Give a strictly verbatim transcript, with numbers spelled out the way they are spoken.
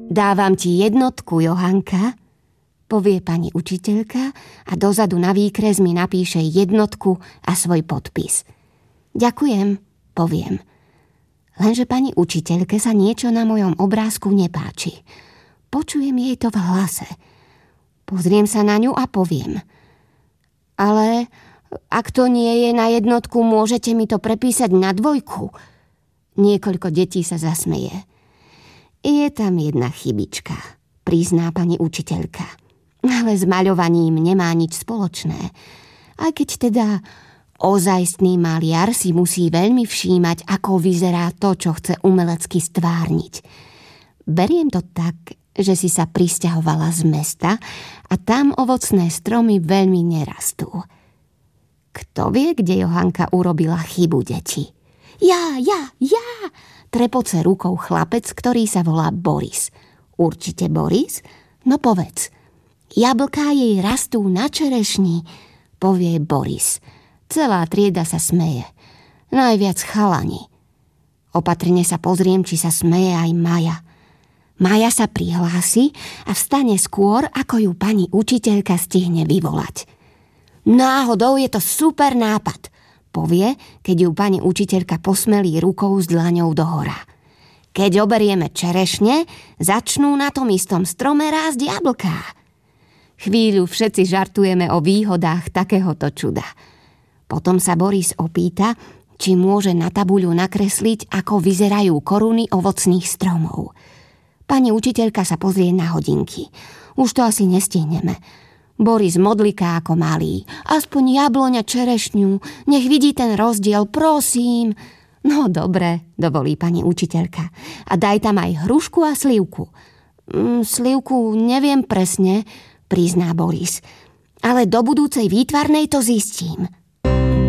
Dávam ti jednotku, Johanka, povie pani učiteľka a dozadu na výkres mi napíše jednotku a svoj podpis. Ďakujem, poviem. Lenže pani učiteľke sa niečo na mojom obrázku nepáči. Počujem jej to v hlase. Pozriem sa na ňu a poviem. Ale ak to nie je na jednotku, môžete mi to prepísať na dvojku. Niekoľko detí sa zasmeje. Je tam jedna chybička, prizná pani učiteľka. Ale s maľovaním nemá nič spoločné. Aj keď teda ozajstný maliar si musí veľmi všímať, ako vyzerá to, čo chce umelecky stvárniť. Beriem to tak, že si sa prisťahovala z mesta a tam ovocné stromy veľmi nerastú. Kto vie, kde Johanka urobila chybu, deti? Ja, ja, ja! Trepoce rukou chlapec, ktorý sa volá Boris. Určite Boris? No povedz. Jablká jej rastú na čerešni, povie Boris. Celá trieda sa smeje. Najviac chalani. Opatrne sa pozriem, či sa smeje aj Maja. Maja sa prihlási a vstane skôr, ako ju pani učiteľka stihne vyvolať. Náhodou je to super nápad, povie, keď ju pani učiteľka posmelí rukou s dlaňou dohora. Keď oberieme čerešne, začnú na tom istom strome rásť jablká. Chvíľu všetci žartujeme o výhodách takéhoto čuda. Potom sa Boris opýta, či môže na tabuľu nakresliť, ako vyzerajú koruny ovocných stromov. Pani učiteľka sa pozrie na hodinky. Už to asi nestihneme. Boris modliká ako malý. Aspoň jabloň a čerešňu. Nech vidí ten rozdiel, prosím. No dobre, dovolí pani učiteľka. A daj tam aj hrušku a slivku. Mm, slivku neviem presne, prizná Boris. Ale do budúcej výtvarnej to zistím.